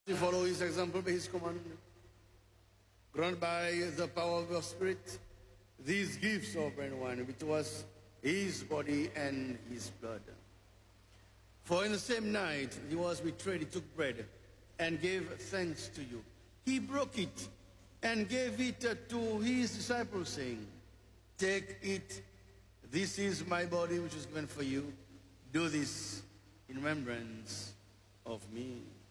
To follow his example by his command, granted by the power of the Spirit, these gifts of bread and wine, which was his body and his blood. For in the same night he was betrayed, he took bread and gave thanks to you. He broke it and gave it to his disciples, saying, "Take it, this is my body which is given for you. Do this in remembrance of me."